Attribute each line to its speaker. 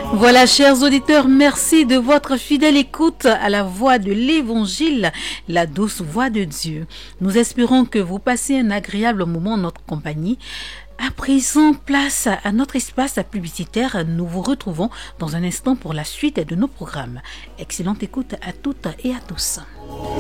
Speaker 1: Voilà, chers auditeurs, merci de votre fidèle écoute à la voix de l'Évangile, la douce voix de Dieu. Nous espérons que vous passez un agréable moment en notre compagnie. À présent, place à notre espace publicitaire. Nous vous retrouvons dans un instant pour la suite de nos programmes. Excellente écoute à toutes et à tous.